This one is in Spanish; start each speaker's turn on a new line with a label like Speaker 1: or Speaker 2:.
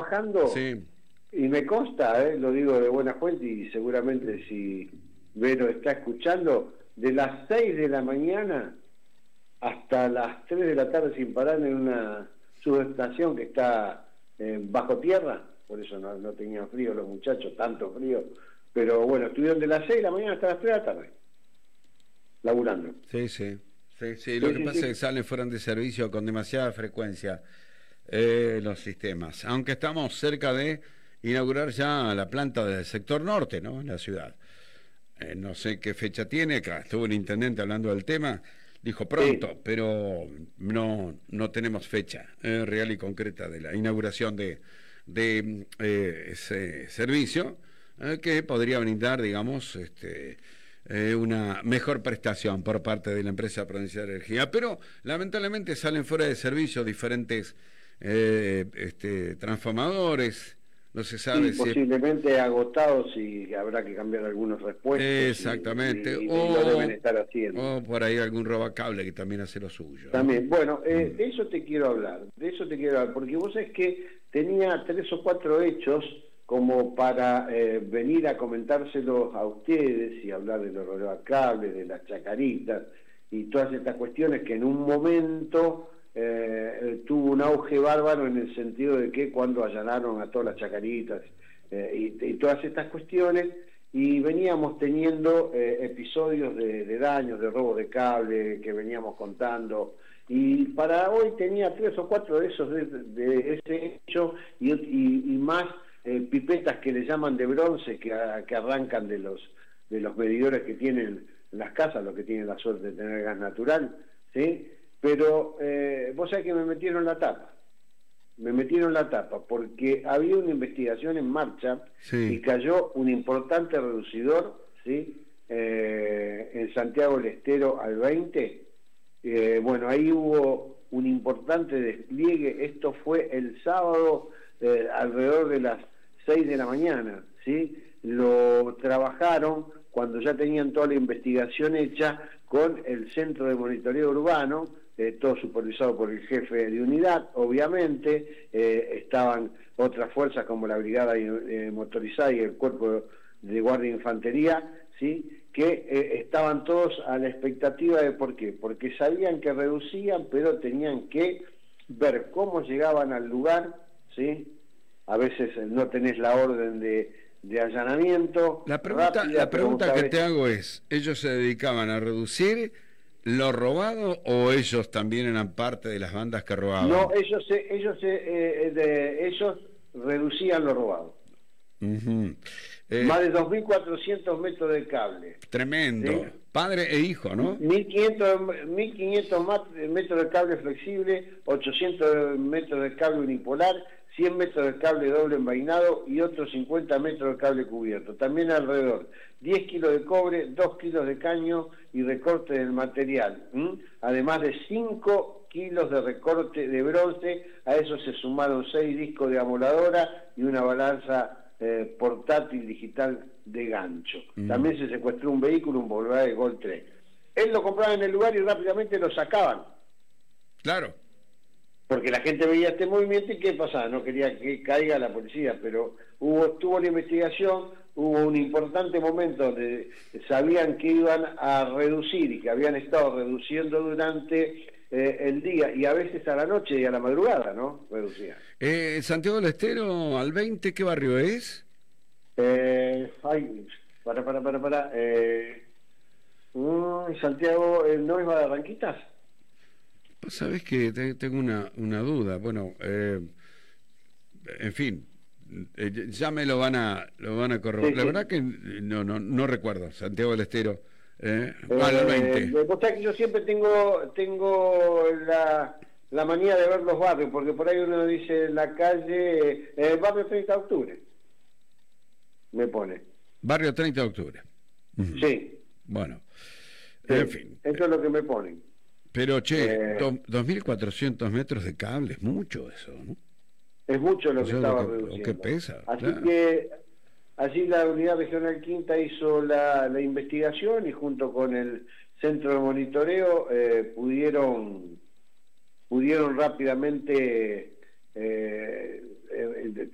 Speaker 1: trabajando,
Speaker 2: Sí.
Speaker 1: y me consta, lo digo de buena fuente, y seguramente si Vero está escuchando, de las 6 de la mañana hasta las 3 de la tarde sin parar en una subestación que está bajo tierra, por eso no tenían frío los muchachos, tanto frío, pero bueno, estuvieron de las 6 de la mañana hasta las 3 de la tarde, laburando.
Speaker 2: Sí, sí. Sí, sí. Lo
Speaker 1: Sí,
Speaker 2: que
Speaker 1: sí,
Speaker 2: pasa es
Speaker 1: sí.
Speaker 2: que salen fuera de servicio con demasiada frecuencia los sistemas. Aunque estamos cerca de inaugurar ya la planta del sector norte, ¿no? En la ciudad. No sé qué fecha tiene, claro, estuvo el intendente hablando del tema, dijo pronto,
Speaker 1: Sí.
Speaker 2: pero no tenemos fecha real y concreta de la inauguración de ese servicio que podría brindar, digamos, una mejor prestación por parte de la empresa provincial de energía, pero lamentablemente salen fuera de servicio diferentes transformadores, no se
Speaker 1: Sí,
Speaker 2: sabe si es
Speaker 1: posiblemente agotados y habrá que cambiar algunos repuestos
Speaker 2: exactamente,
Speaker 1: y lo deben estar haciendo.
Speaker 2: o por ahí algún robacable que también hace lo suyo, ¿no?
Speaker 1: También, bueno,
Speaker 2: Mm.
Speaker 1: de eso te quiero hablar, porque vos sabés que tenía 3 o 4 hechos como para venir a comentárselos a ustedes y hablar de los rebacables, de las chacaritas y todas estas cuestiones que en un momento tuvo un auge bárbaro en el sentido de que cuando allanaron a todas las chacaritas y todas estas cuestiones, y veníamos teniendo episodios de daños, de robos de cable que veníamos contando, y para hoy tenía 3 o 4 de esos de ese hecho y más pipetas que le llaman de bronce que arrancan de los medidores que tienen las casas, los que tienen la suerte de tener gas natural, ¿sí? Pero vos sabés que me metieron la tapa porque había una investigación en marcha y
Speaker 2: Sí.
Speaker 1: cayó un importante reducidor, ¿sí? En Santiago del Estero al 20. Bueno, ahí hubo un importante despliegue. Esto fue el sábado alrededor de las 6 de la mañana, ¿sí? Lo trabajaron cuando ya tenían toda la investigación hecha con el Centro de Monitoreo Urbano, todo supervisado por el jefe de unidad, obviamente, estaban otras fuerzas como la Brigada Motorizada y el Cuerpo de Guardia de Infantería, ¿sí? Que estaban todos a la expectativa de por qué, porque sabían que reducían, pero tenían que ver cómo llegaban al lugar, ¿sí? A veces no tenés la orden de allanamiento rápida,
Speaker 2: La
Speaker 1: pero vos
Speaker 2: pregunta que
Speaker 1: sabés.
Speaker 2: te hago es, ¿ellos se dedicaban a reducir lo robado o ellos también eran parte de las bandas que
Speaker 1: No,
Speaker 2: robaban?
Speaker 1: ellos reducían lo robado.
Speaker 2: Ujú.
Speaker 1: Más de 2.400 metros de cable,
Speaker 2: Tremendo.
Speaker 1: ¿sí?
Speaker 2: Padre e hijo, ¿no?
Speaker 1: 1.500 metros de cable flexible, 800 metros de cable unipolar, 100 metros de cable doble envainado y otros 50 metros de cable cubierto. También alrededor 10 kilos de cobre, 2 kilos de caño y recorte del material. Además de 5 kilos de recorte de bronce, a eso se sumaron 6 discos de amoladora y una balanza portátil digital de gancho. También se secuestró un vehículo, un Volkswagen Gol 3. Él lo compraba en el lugar y rápidamente lo sacaban,
Speaker 2: Claro.
Speaker 1: porque la gente veía este movimiento y ¿qué pasaba? No quería que caiga la policía, pero tuvo la investigación, hubo un importante momento donde sabían que iban a reducir y que habían estado reduciendo durante el día y a veces a la noche y a la madrugada, ¿no? Reducían.
Speaker 2: Santiago del Estero, al 20, ¿qué barrio es?
Speaker 1: Ay, para. Santiago, ¿no es Barranquitas?
Speaker 2: Pues sabés que tengo una duda. Bueno, en fin, ya me lo van a corroborar.
Speaker 1: Sí,
Speaker 2: La
Speaker 1: sí.
Speaker 2: verdad que no recuerdo. Santiago del Estero. Al 20.
Speaker 1: Vos sabés que yo siempre tengo la manía de ver los barrios, porque por ahí uno dice la calle, el barrio 30 de octubre, me pone.
Speaker 2: Barrio 30 de octubre. Ujú.
Speaker 1: Sí,
Speaker 2: Bueno,
Speaker 1: sí,
Speaker 2: en fin.
Speaker 1: eso es lo que me ponen.
Speaker 2: Pero che,
Speaker 1: Eh,
Speaker 2: 2.400 metros de cable, es mucho eso, ¿no?
Speaker 1: es mucho lo que
Speaker 2: Eso es
Speaker 1: estaba
Speaker 2: lo que
Speaker 1: reduciendo.
Speaker 2: pesa,
Speaker 1: Así
Speaker 2: claro.
Speaker 1: que allí la Unidad Regional Quinta hizo la investigación y junto con el Centro de Monitoreo pudieron rápidamente